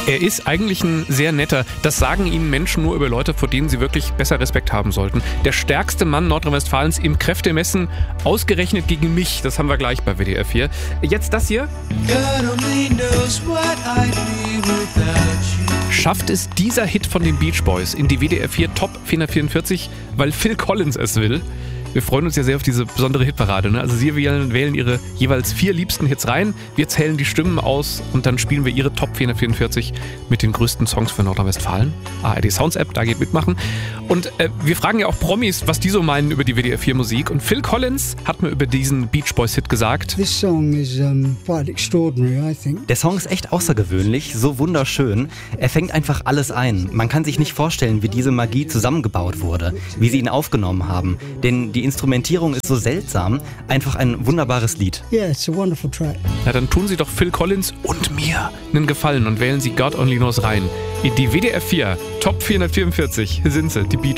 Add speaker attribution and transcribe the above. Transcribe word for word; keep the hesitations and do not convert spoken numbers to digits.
Speaker 1: Er ist eigentlich ein sehr netter. Das sagen Ihnen Menschen nur über Leute, vor denen Sie wirklich besser Respekt haben sollten. Der stärkste Mann Nordrhein-Westfalens im Kräftemessen, ausgerechnet gegen mich. Das haben wir gleich bei W D R vier. Jetzt das hier. Schafft es dieser Hit von den Beach Boys in die W D R vier Top vierhundertvierundvierzig, weil Phil Collins es will? Wir freuen uns ja sehr auf diese besondere Hitparade. Ne? Also Sie wählen, wählen Ihre jeweils vier liebsten Hits rein, wir zählen die Stimmen aus und dann spielen wir Ihre Top vierhundertvierundvierzig mit den größten Songs für Nordrhein-Westfalen. A R D Sounds App, da geht mitmachen. Und äh, wir fragen ja auch Promis, was die so meinen über die W D R vier Musik. Und Phil Collins hat mir über diesen Beach Boys Hit gesagt:
Speaker 2: This song is um, quite extraordinary, I think.
Speaker 3: Der Song ist echt außergewöhnlich, so wunderschön. Er fängt einfach alles ein. Man kann sich nicht vorstellen, wie diese Magie zusammengebaut wurde, wie sie ihn aufgenommen haben. Denn die Instrumentierung ist so seltsam. Einfach ein wunderbares Lied.
Speaker 2: Yeah, it's a wonderful track.
Speaker 1: Na, dann tun Sie doch Phil Collins und mir einen Gefallen und wählen Sie God Only Knows rein. In die W D R vier Top vierhundertvierundvierzig sind sie, die Beach